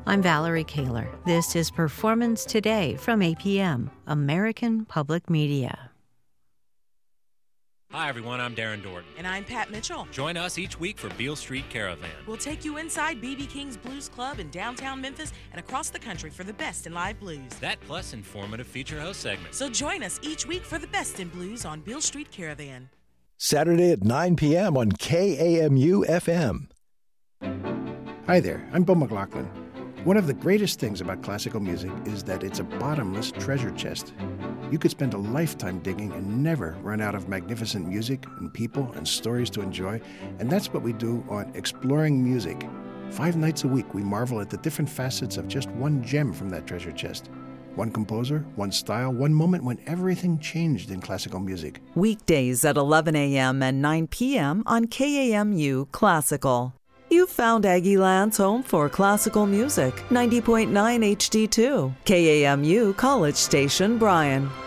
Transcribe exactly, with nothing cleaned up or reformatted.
I'm Valerie Kaler. This is Performance Today from A P M, American Public Media. Hi, everyone. I'm Darren Dorton. And I'm Pat Mitchell. Join us each week for Beale Street Caravan. We'll take you inside B B King's Blues Club in downtown Memphis and across the country for the best in live blues. That plus informative feature host segments. So join us each week for the best in blues on Beale Street Caravan. Saturday at nine p.m. on K A M U F M. Hi there, I'm Bill McLaughlin. One of the greatest things about classical music is that it's a bottomless treasure chest. You could spend a lifetime digging and never run out of magnificent music and people and stories to enjoy, and that's what we do on Exploring Music. Five nights a week, we marvel at the different facets of just one gem from that treasure chest. One composer, one style, one moment when everything changed in classical music. Weekdays at eleven a.m. and nine p.m. on K A M U Classical. You found Aggieland's home for classical music, ninety point nine H D two, K A M U College Station, Bryan.